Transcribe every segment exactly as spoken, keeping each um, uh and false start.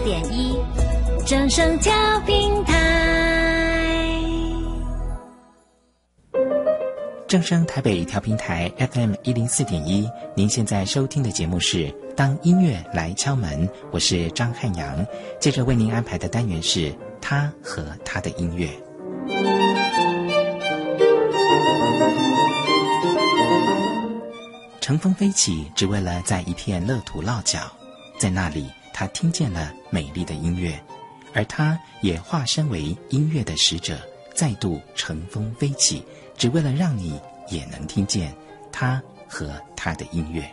点一，正声教平台。 正声台北调频台 F M 一零四点一，您现在收听的节目是《当音乐来敲门》，我是张汉阳。接着为您安排的单元是他和他的音乐。乘风飞起，只为了在一片乐土落脚，在那里他听见了美丽的音乐，而他也化身为音乐的使者，再度乘风飞起，只为了让你也能听见他和他的音乐。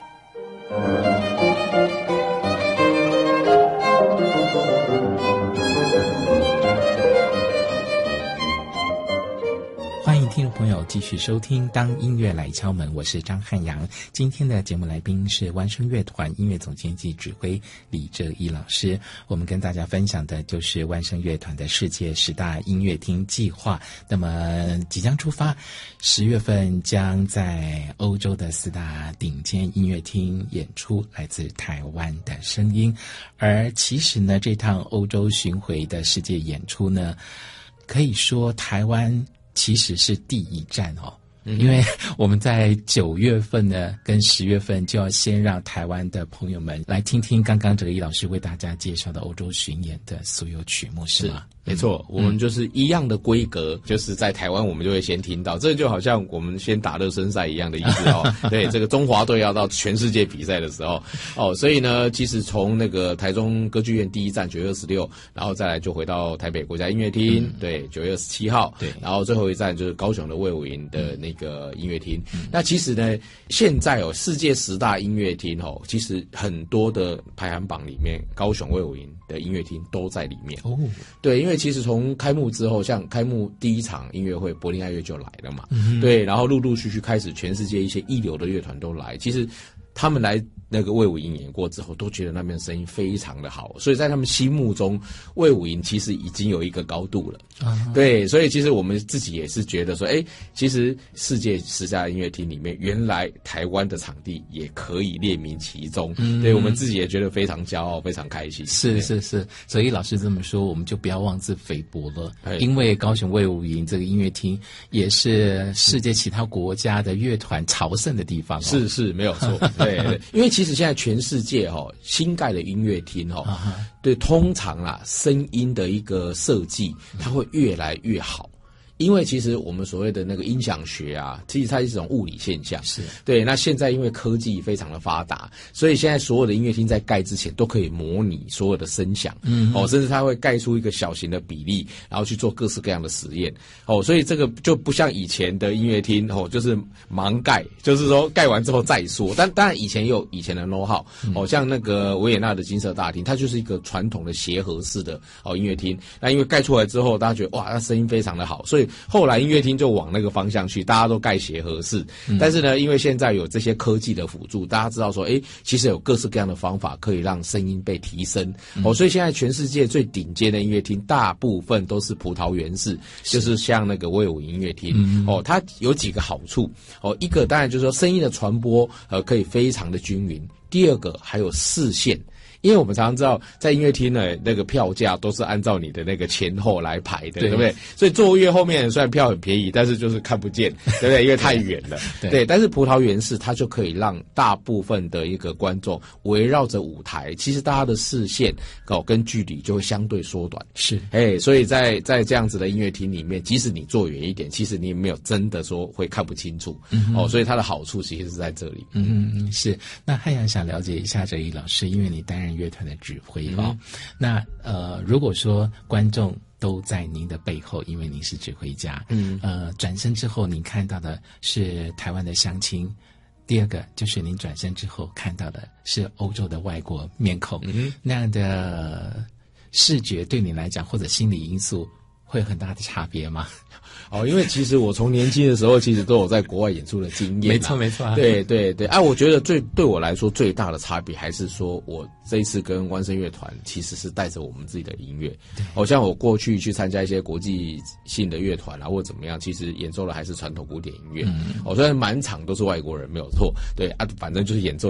欢迎听众朋友继续收听《当音乐来敲门》，我是张汉阳。今天的节目来宾是湾声乐团音乐总监及指挥李哲一老师。我们跟大家分享的就是湾声乐团的世界十大音乐厅计划。那么即将出发，十月份将在欧洲的四大顶尖音乐厅演出来自台湾的声音。而其实呢，这趟欧洲巡回的世界演出呢，可以说台湾其实是第一站哦，因为我们在九月份呢跟十月份就要先让台湾的朋友们来听听刚刚哲一老师为大家介绍的欧洲巡演的所有曲目，是吗？ 没错，我们就是一样的规格，嗯、就是在台湾我们就会先听到，这就好像我们先打热身赛一样的意思哦。对，这个中华队要到全世界比赛的时候哦，所以呢，其实从那个台中歌剧院第一站九月二十六，然后再来就回到台北国家音乐厅，嗯、对，九月二十七号，对，然后最后一站就是高雄的卫武营的那个音乐厅。嗯、那其实呢，现在哦，世界十大音乐厅哦，其实很多的排行榜里面，高雄卫武营的音乐厅都在里面哦。对，因为其实从开幕之后，像开幕第一场音乐会，柏林爱乐就来了嘛，嗯、对，然后陆陆续续开始，全世界一些一流的乐团都来，其实他们来那个卫武营演过之后，都觉得那边声音非常的好，所以在他们心目中，卫武营其实已经有一个高度了。啊、对，所以其实我们自己也是觉得说，哎，其实世界十大音乐厅里面，原来台湾的场地也可以列名其中。嗯，对，我们自己也觉得非常骄傲，非常开心。 是是是，所以老师这么说，我们就不要妄自菲薄了，因为高雄卫武营这个音乐厅也是世界其他国家的乐团朝圣的地方。哦。 是是，没有错。对对，因为其实现在全世界哈、哦、新盖的音乐厅哈、哦，啊、对，通常啦声音的一个设计，它会越来越好。因为其实我们所谓的那个音响学啊，其实它是一种物理现象。是对。那现在因为科技非常的发达，所以现在所有的音乐厅在盖之前都可以模拟所有的声响。嗯，哦，甚至它会盖出一个小型的比例，然后去做各式各样的实验。哦，所以这个就不像以前的音乐厅哦，就是盲盖，就是说盖完之后再说。但当然以前也有以前的 know how。哦，像那个维也纳的金色大厅，它就是一个传统的协和式的哦音乐厅。那因为盖出来之后，大家觉得哇，那声音非常的好，所以后来音乐厅就往那个方向去，大家都盖协和式。嗯、但是呢，因为现在有这些科技的辅助，大家知道说，哎，其实有各式各样的方法可以让声音被提升。嗯、哦，所以现在全世界最顶尖的音乐厅，大部分都是葡萄园式，就是像那个卫武营音乐厅。嗯、哦，它有几个好处。哦，一个当然就是说声音的传播，呃，可以非常的均匀。第二个还有视线。因为我们常常知道，在音乐厅呢，那个票价都是按照你的那个前后来排的，对, 对不对？所以坐越后面虽然票很便宜，但是就是看不见，对不对？因为太远了。对, 对，但是葡萄园式它就可以让大部分的一个观众围绕着舞台，其实大家的视线哦跟距离就会相对缩短。是，哎，所以在在这样子的音乐厅里面，即使你坐远一点，其实你也没有真的说会看不清楚。嗯、哦，所以它的好处其实是在这里。 嗯嗯，是。那汉阳想了解一下哲一老师，因为你担任乐团的指挥哦，嗯、那呃，如果说观众都在您的背后，因为您是指挥家，嗯，呃，转身之后您看到的是台湾的乡亲，第二个就是您转身之后看到的是欧洲的外国面孔，嗯、那样的视觉对你来讲或者心理因素会有很大的差别吗？ 哦，因为其实我从年轻的时候，其实都有在国外演出的经验。 没错，没错、啊。 对对对，啊，我觉得最对我来说最大的差别，还是说我这一次跟湾声乐团其实是带着我们自己的音乐。哦，像我过去去参加一些国际性的乐团啊，或者怎么样，其实演奏的还是传统古典音乐。嗯、哦，虽然满场都是外国人，没有错。对啊，反正就是演奏